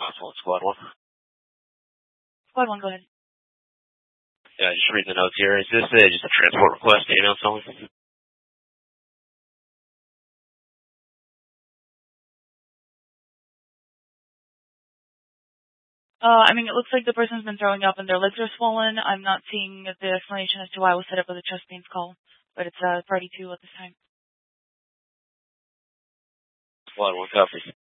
Squad 1. Squad 1, go ahead. Yeah, just reading the notes here. Is this just a transport request, ambulance only? I mean, it looks like the person's been throwing up and their legs are swollen. I'm not seeing the explanation as to why it was set up with a chest pains call, but it's party 2 at this time. Squad 1 copies.